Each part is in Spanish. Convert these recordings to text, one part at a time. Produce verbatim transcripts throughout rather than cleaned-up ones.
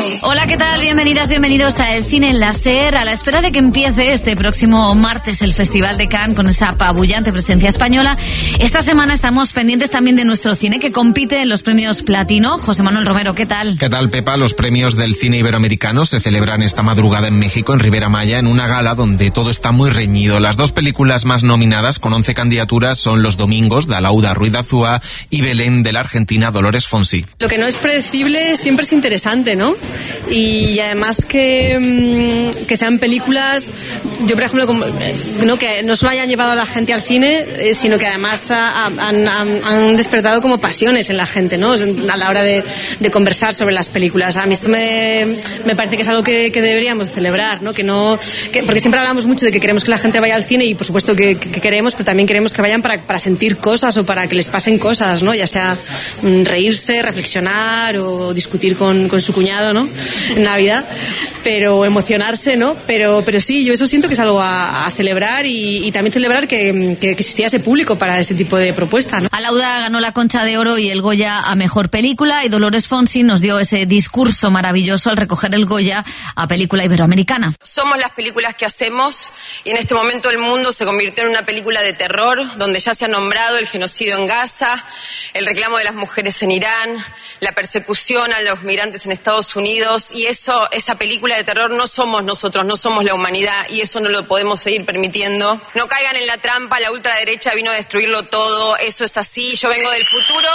Hola, ¿qué tal? Bienvenidas, bienvenidos a El Cine en la SER, a la espera de que empiece este próximo martes el Festival de Cannes con esa apabullante presencia española. Esta semana estamos pendientes también de nuestro cine que compite en los premios Platino. José Manuel Romero, ¿qué tal? ¿Qué tal, Pepa? Los premios del cine iberoamericano se celebran esta madrugada en México, en Riviera Maya, en una gala donde todo está muy reñido. Las dos películas más nominadas, con once candidaturas, son Los Domingos, de Alauda Ruiz de Azúa, y Belén, de la argentina Dolores Fonsi. Lo que no es predecible siempre es interesante, ¿no? Y además que, que sean películas, yo por ejemplo, como, no, que no solo hayan llevado a la gente al cine, eh, sino que además ha, han, han, han despertado como pasiones en la gente, ¿no? A la hora de, de conversar sobre las películas. A mí esto me, me parece que es algo que, que deberíamos celebrar, ¿no? Que no, que, porque siempre hablamos mucho de que queremos que la gente vaya al cine y por supuesto que, que queremos, pero también queremos que vayan para, para sentir cosas o para que les pasen cosas, ¿no? Ya sea mm, reírse, reflexionar o discutir con, con su cuñado, ¿no? En Navidad, pero emocionarse, ¿no? Pero, pero sí, yo eso siento que es algo a, a celebrar y, y también celebrar que, que, que existía ese público para ese tipo de propuesta, ¿no? Alauda ganó la Concha de Oro y el Goya a Mejor Película y Dolores Fonsi nos dio ese discurso maravilloso al recoger el Goya a Película Iberoamericana. Somos las películas que hacemos y en este momento el mundo se convirtió en una película de terror donde ya se ha nombrado el genocidio en Gaza, el reclamo de las mujeres en Irán, la persecución a los migrantes en Estados Unidos. Y eso, esa película de terror no somos nosotros, no somos la humanidad y eso no lo podemos seguir permitiendo. No caigan en la trampa, la ultraderecha vino a destruirlo todo, eso es así, yo vengo del futuro.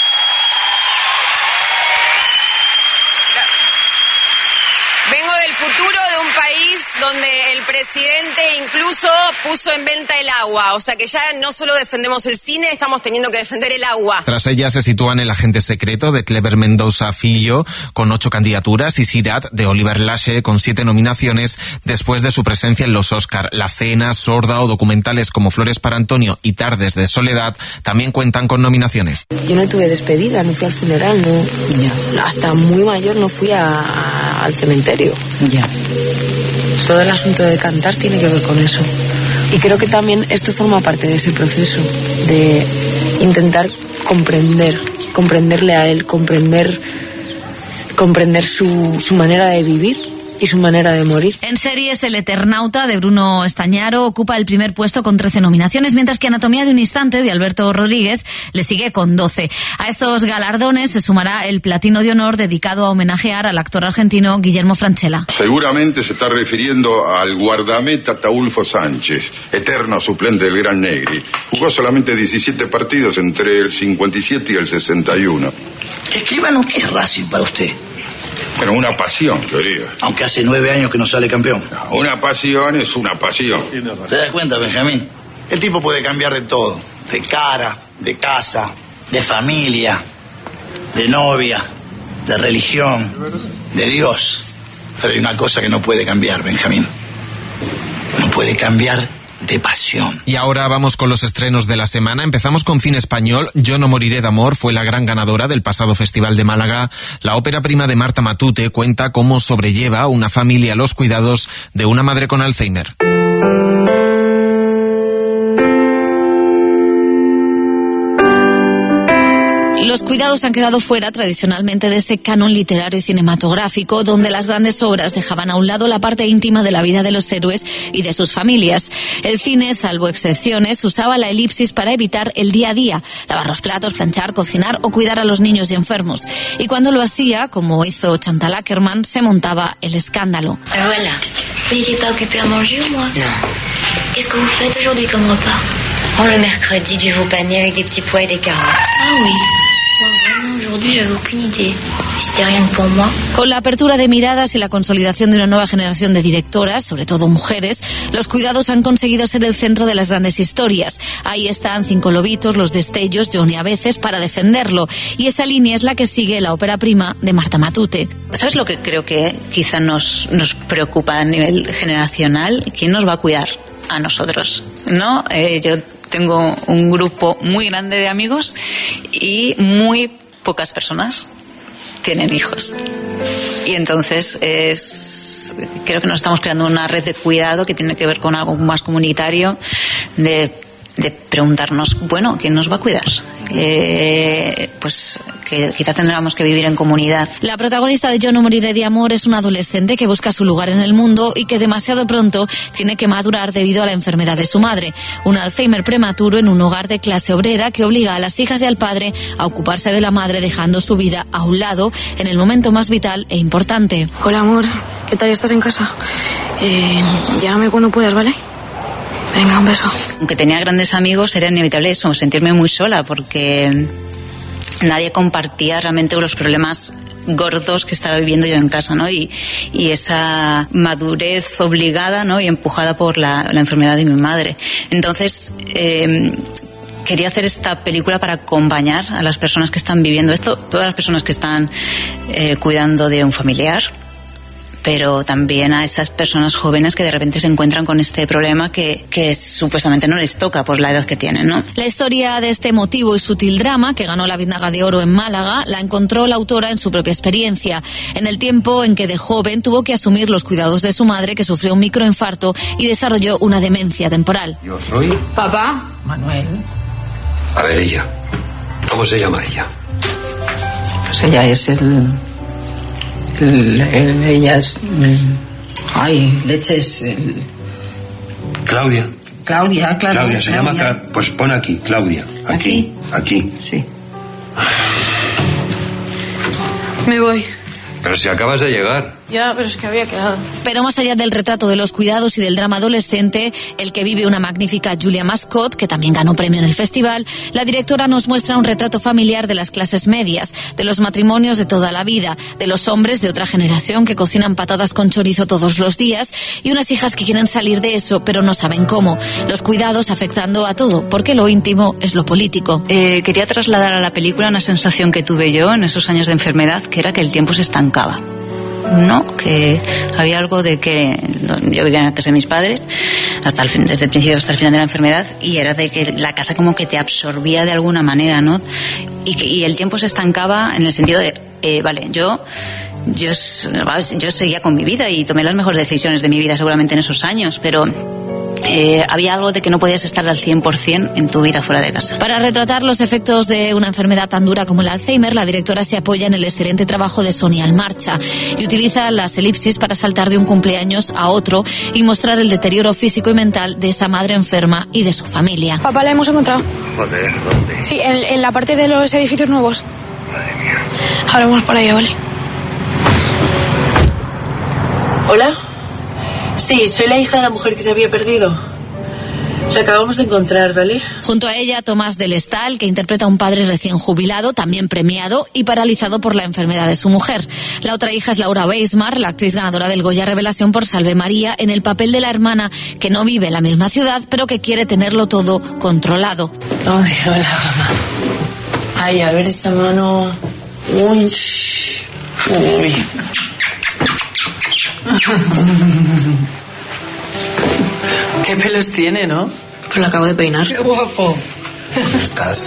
Vengo del futuro de un país donde el presidente incluso puso en venta el agua, o sea que ya no solo defendemos el cine, estamos teniendo que defender el agua. Tras ella se sitúan El agente secreto, de Clever Mendoza Filho, con ocho candidaturas, y Sirat, de Oliver Lache, con siete nominaciones, después de su presencia en los Oscar. La cena, Sorda o documentales como Flores para Antonio y Tardes de Soledad también cuentan con nominaciones. Yo no tuve despedida, no fui al funeral, no. Ya. Hasta muy mayor no fui a, a, al cementerio. Ya. Todo el asunto de cantar tiene que ver con eso. Y creo que también esto forma parte de ese proceso, de intentar comprender, comprenderle a él, comprender, comprender su, su manera de vivir y su manera de morir. En series, El Eternauta, de Bruno Estañaro, ocupa el primer puesto con trece nominaciones, mientras que Anatomía de un instante, de Alberto Rodríguez, le sigue con doce. A estos galardones se sumará el Platino de Honor, dedicado a homenajear al actor argentino Guillermo Francella. Seguramente se está refiriendo al guardameta Ataúlfo Sánchez, eterno suplente del Gran Negri. Jugó solamente diecisiete partidos entre el cincuenta y siete y el sesenta y uno. Escribano, ¿qué es Racing para usted? Bueno, una pasión, querido. Aunque hace nueve años que no sale campeón. No, una pasión es una pasión. ¿Te das cuenta, Benjamín? El tipo puede cambiar de todo. De cara, de casa, de familia, de novia, de religión, de Dios. Pero hay una cosa que no puede cambiar, Benjamín. No puede cambiar de pasión. Y ahora vamos con los estrenos de la semana. Empezamos con cine español. Yo no moriré de amor fue la gran ganadora del pasado Festival de Málaga. La ópera prima de Marta Matute cuenta cómo sobrelleva una familia los cuidados de una madre con Alzheimer. Los cuidados han quedado fuera tradicionalmente de ese canon literario y cinematográfico donde las grandes obras dejaban a un lado la parte íntima de la vida de los héroes y de sus familias. El cine, salvo excepciones, usaba la elipsis para evitar el día a día, lavar los platos, planchar, cocinar o cuidar a los niños y enfermos. Y cuando lo hacía, como hizo Chantal Akerman, se montaba el escándalo. Voilà. Vous n'étiez pas occupé à manger ou moi? Non. Qu'est-ce que vous faites aujourd'hui comme repas? Oh, le mercredi, du veau pané avec des petits pois et des carottes. Ah oui. Con la apertura de miradas y la consolidación de una nueva generación de directoras, sobre todo mujeres, los cuidados han conseguido ser el centro de las grandes historias. Ahí están Cinco lobitos, Los destellos, Johnny a veces, para defenderlo. Y esa línea es la que sigue la ópera prima de Marta Matute. ¿Sabes lo que creo que quizá nos, nos preocupa a nivel generacional? ¿Quién nos va a cuidar a nosotros? ¿No? Eh, yo tengo un grupo muy grande de amigos y muy pocas personas tienen hijos. Y entonces es, creo que nos estamos creando una red de cuidado que tiene que ver con algo más comunitario, de, de preguntarnos, bueno, ¿quién nos va a cuidar? Eh, pues que quizá tendríamos que vivir en comunidad. La protagonista de Yo no moriré de amor es una adolescente que busca su lugar en el mundo y que demasiado pronto tiene que madurar debido a la enfermedad de su madre, un Alzheimer prematuro en un hogar de clase obrera que obliga a las hijas y al padre a ocuparse de la madre, dejando su vida a un lado en el momento más vital e importante. Hola, amor. ¿Qué tal? ¿Estás en casa? Eh, llámame cuando puedas, ¿vale? Venga, un beso. Aunque tenía grandes amigos, era inevitable eso, sentirme muy sola, porque nadie compartía realmente los problemas gordos que estaba viviendo yo en casa, ¿no? Y, y esa madurez obligada, ¿no? Y empujada por la, la enfermedad de mi madre. Entonces, eh, quería hacer esta película para acompañar a las personas que están viviendo esto, todas las personas que están eh, cuidando de un familiar, pero también a esas personas jóvenes que de repente se encuentran con este problema que, que supuestamente no les toca por la edad que tienen, ¿no? La historia de este emotivo y sutil drama, que ganó la Biznaga de Oro en Málaga, la encontró la autora en su propia experiencia, en el tiempo en que de joven tuvo que asumir los cuidados de su madre, que sufrió un microinfarto y desarrolló una demencia temporal. Yo soy... Papá. Manuel. A ver, ella. ¿Cómo se llama ella? Pues ella es el... El, el, ella es... El, ay, leches... El... Claudia. Claudia, claro. Claudia, se Claudia. llama... Cla... Pues pon aquí, Claudia. Aquí. Aquí. aquí. Sí. Me voy. Pero si acabas de llegar. Ya, pero es que había quedado. Pero más allá del retrato de los cuidados y del drama adolescente, el que vive una magnífica Julia Mascott, que también ganó premio en el festival, la directora nos muestra un retrato familiar de las clases medias, de los matrimonios de toda la vida, de los hombres de otra generación que cocinan patatas con chorizo todos los días y unas hijas que quieren salir de eso pero no saben cómo. Los cuidados afectando a todo, porque lo íntimo es lo político. Eh, quería trasladar a la película una sensación que tuve yo en esos años de enfermedad, que era que el tiempo se estancaba. No, que había algo de que yo vivía en la casa de mis padres hasta el fin, desde el principio hasta el final de la enfermedad, y era de que la casa como que te absorbía de alguna manera, ¿no? Y que y el tiempo se estancaba en el sentido de eh, vale, yo yo yo seguía con mi vida y tomé las mejores decisiones de mi vida seguramente en esos años, pero Eh, había algo de que no podías estar al cien por ciento en tu vida fuera de casa. Para retratar los efectos de una enfermedad tan dura como el Alzheimer, la directora se apoya en el excelente trabajo de Sonia Almarcha y utiliza las elipsis para saltar de un cumpleaños a otro y mostrar el deterioro físico y mental de esa madre enferma y de su familia. Papá, la hemos encontrado. Joder, ¿dónde? Sí, en, en la parte de los edificios nuevos. Madre mía. Ahora vamos para allá, ¿vale? ¿Hola? Sí, soy la hija de la mujer que se había perdido. La acabamos de encontrar, ¿vale? Junto a ella, Tomás del Estal, que interpreta a un padre recién jubilado, también premiado y paralizado por la enfermedad de su mujer. La otra hija es Laura Weismar, la actriz ganadora del Goya Revelación por Salve María, en el papel de la hermana que no vive en la misma ciudad, pero que quiere tenerlo todo controlado. Ay, hola. Ay, a ver esa mano. Uy. Uy. Qué pelos tiene, ¿no? Pues lo acabo de peinar. Qué guapo. ¿Cómo estás?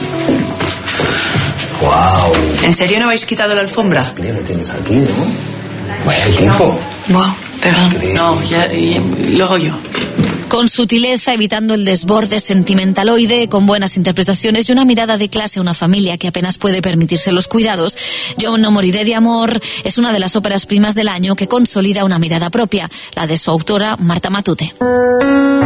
Wow. ¿En serio no habéis quitado la alfombra? ¿Qué despliegue tienes aquí, no? Vaya equipo. Wow, perdón. Increíble. No, ya, y, luego yo. Con sutileza, evitando el desborde sentimentaloide, con buenas interpretaciones y una mirada de clase a una familia que apenas puede permitirse los cuidados, Yo no moriré de amor es una de las óperas primas del año que consolida una mirada propia, la de su autora Marta Matute.